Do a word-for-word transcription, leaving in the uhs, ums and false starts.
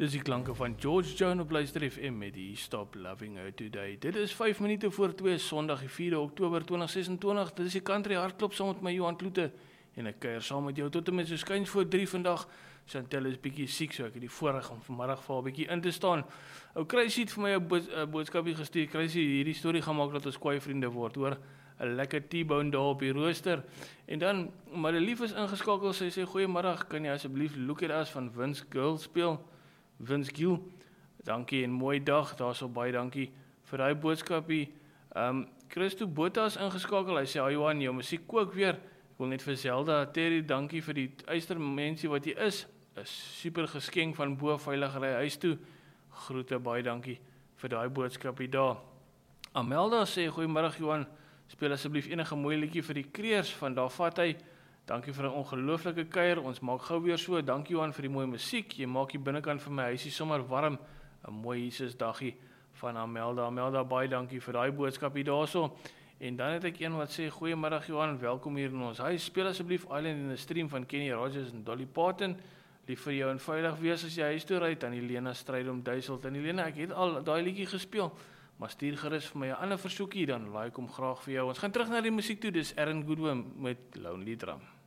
Dis die klanke van George Jones op Luister F M met die Stop Loving Her Today. Dit is vyf minute voor twee, Sondag die vierde Oktober tweeduisend sesentwintig. Dit is die country hardklop saam met my Johan Kloete. En ek kuier saam met jou tot en met so skuins voor drie vandag. Chantel is bietjie siek, so ek het die voorreg om vanmiddag vir haar bietjie in te staan. Ou Crazy het vir my 'n bo boodskapie gestuur. Crazy, hierdie storie gaan maak dat ons kwaai vriende word, hoor. 'n Lekker T-bone daar op die rooster. En dan, Madelief is ingeskakel, sy sê, goeiemiddag, kan jy asseblief Look At Us van Vince Gill speel? Vince Gill, dankie en mooi dag, daar so baie dankie vir die boodskapie. Um, Christo Botha is ingeskakel, hy sê, oh Johan, jou musiek kook weer. Ek wil net vir Zelda, Terry, dankie vir die uistermensie wat jy is. 'n Super geskenk van bo veiligery huis toe. Groete, baie dankie vir die boodskapie daar. Amelda sê, goeiemiddag Johan, speel asseblief enige mooi liedjie vir die kreers van daar vat hy. Dankie vir 'n ongelooflike kuier, ons maak gou weer so. Dankie Johan vir die mooi musiek, jy maak die binnekant van my huisie sommer warm. 'n Mooi Jesusdaggie van Amelda. Amelda, baie dankie vir daai boodskapie daarso. En dan het ek een wat sê, goeiemiddag Johan, welkom hier in ons huis. Speel asseblief Island in the Stream van Kenny Rogers en Dolly Parton. Lief vir jou en veilig wees as jy huis toe ry. Tannie Lena stryd om duisel. Tannie Lena, ek het al daai liedjie gespeel, maar stuur gerus vir my 'n ander versoekie, dan laai ek hom graag vir jou. Ons gaan terug na die musiek toe. Dis Aaron Goodwin met Lonely Drum.